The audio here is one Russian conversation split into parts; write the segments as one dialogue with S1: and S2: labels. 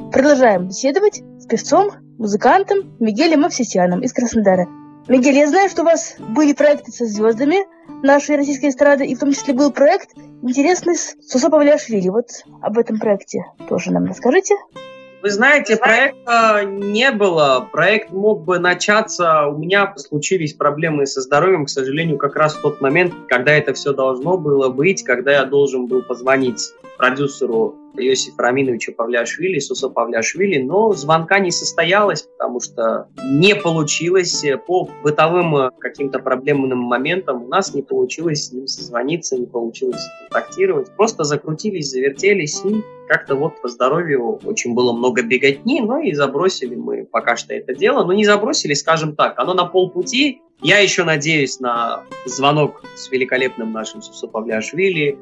S1: Продолжаем беседовать с певцом, музыкантом Мигелем Мовсисяном из Краснодара. Мигель, я знаю, что у вас были проекты со звездами нашей российской эстрады, и в том числе был проект интересный с Сосо Павлиашвили. Вот об этом проекте тоже нам расскажите.
S2: Вы знаете, проекта не было. Проект мог бы начаться. У меня случились проблемы со здоровьем, к сожалению, как раз в тот момент, когда это все должно было быть, когда я должен был позвонить продюсеру Иосифу Раминовичу Павлиашвили, Сосо Павлиашвили, но звонка не состоялось, потому что не получилось по бытовым каким-то проблемным моментам. У нас не получилось с ним созвониться, не получилось контактировать. Просто закрутились, завертелись и как-то вот по здоровью очень было много беготни, но и забросили мы пока что это дело. Но не забросили, скажем так, оно на полпути. Я еще надеюсь на звонок с великолепным нашим Сосо Павлиашвили.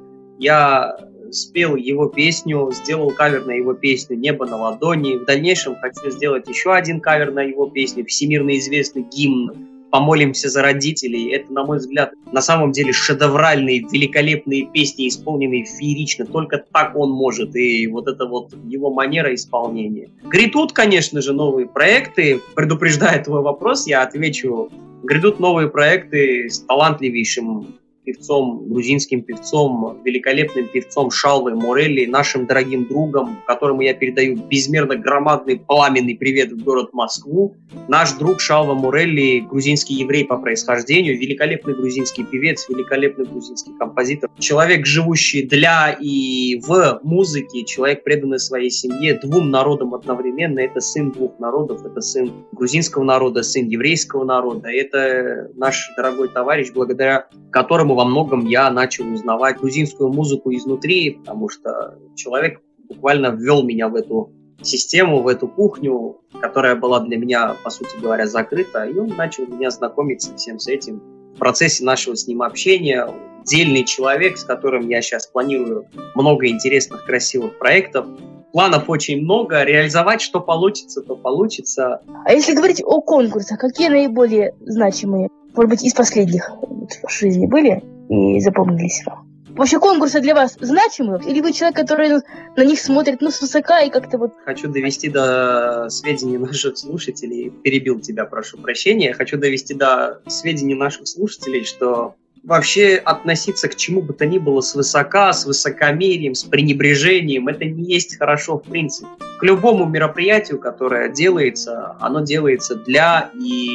S2: Я спел его песню, сделал кавер на его песню «Небо на ладони». В дальнейшем хочу сделать еще один кавер на его песню, всемирно известный гимн «Помолимся за родителей». Это, на мой взгляд, на самом деле шедевральные, великолепные песни, исполненные феерично. Только так он может, и вот это вот его манера исполнения. Грядут, конечно же, новые проекты. Предупреждая твой вопрос, я отвечу. Грядут новые проекты с талантливейшим певцом, грузинским певцом, великолепным певцом Шалвой Морелли, нашим дорогим другом, которому я передаю безмерно громадный пламенный привет в город Москву. Наш друг Шалва Морелли, грузинский еврей по происхождению, великолепный грузинский певец, великолепный грузинский композитор, человек, живущий для и в музыке, человек, преданный своей семье, двум народам одновременно. Это сын двух народов, это сын грузинского народа, сын еврейского народа. Это наш дорогой товарищ, благодаря которому во многом я начал узнавать грузинскую музыку изнутри, потому что человек буквально ввел меня в эту систему, в эту кухню, которая была для меня, по сути говоря, закрыта, и он начал меня знакомить со всем с этим в процессе нашего с ним общения. Отдельный человек, с которым я сейчас планирую много интересных, красивых проектов. Планов очень много, реализовать что получится, то получится.
S1: А если говорить о конкурсах, какие наиболее значимые, может быть, из последних в жизни были и запомнились вам? Вообще конкурсы для вас значимы? Или вы человек, который на них смотрит свысока и как-то вот...
S2: Хочу довести до сведения наших слушателей, перебил тебя, прошу прощения, хочу довести до сведения наших слушателей, что вообще относиться к чему бы то ни было свысока, с высокомерием, с пренебрежением, это не есть хорошо в принципе. К любому мероприятию, которое делается, оно делается для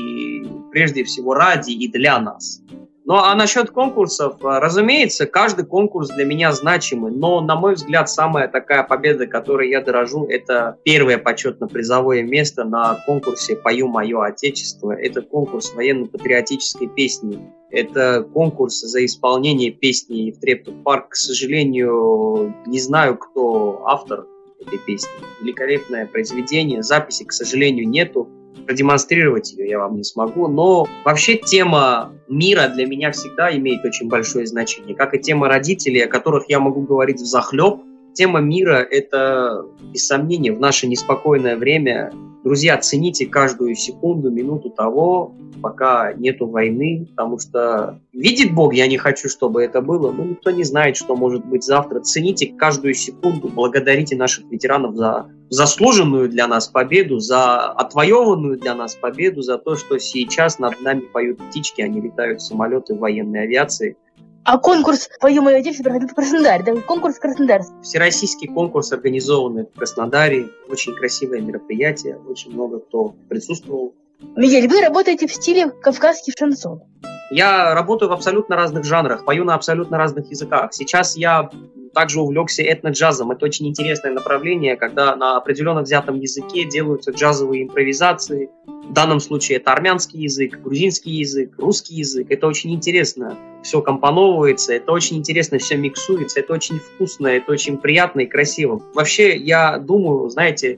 S2: и прежде всего ради и для нас. Ну а насчет конкурсов, разумеется, каждый конкурс для меня значимый, но, на мой взгляд, самая такая победа, которой я дорожу, это первое почетно-призовое место на конкурсе «Пою мое Отечество». Это конкурс военно-патриотической песни. Это конкурс за исполнение песни «В Трептов парк». К сожалению, не знаю, кто автор этой песни. Великолепное произведение, записи, к сожалению, нету. Продемонстрировать ее я вам не смогу, но вообще тема мира для меня всегда имеет очень большое значение, как и тема родителей, о которых я могу говорить взахлеб. Тема мира — это, без сомнения, в наше неспокойное время. Друзья, цените каждую секунду, минуту того, пока нету войны, потому что видит Бог, я не хочу, чтобы это было, но никто не знает, что может быть завтра. Цените каждую секунду, благодарите наших ветеранов за заслуженную для нас победу, за отвоеванную для нас победу, за то, что сейчас над нами поют птички, а не летают самолеты военной авиации.
S1: А конкурс «Пою мое Отечество» проходил в Краснодаре, да? Конкурс в Краснодаре.
S2: Всероссийский конкурс, организованный в Краснодаре. Очень красивое мероприятие, очень много кто присутствовал.
S1: Мигель, вы работаете в стиле кавказский шансон.
S2: Я работаю в абсолютно разных жанрах, пою на абсолютно разных языках. Сейчас я также увлекся этно-джазом. Это очень интересное направление, когда на определенно взятом языке делаются джазовые импровизации. В данном случае это армянский язык, грузинский язык, русский язык. Это очень интересно. Все компоновывается, это очень интересно, все миксуется, это очень вкусно, это очень приятно и красиво. Вообще, я думаю, знаете,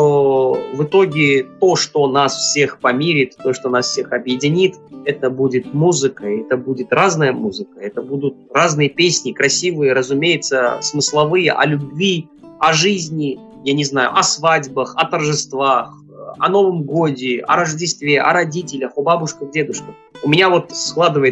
S2: что в итоге то, что нас всех помирит, то, что нас всех объединит, это будет музыка, это будет разная музыка, это будут разные песни, красивые, разумеется, смысловые, о любви, о жизни, я не знаю, о свадьбах, о торжествах, о Новом Годе, о Рождестве, о родителях, о бабушках, дедушках. У меня вот складывается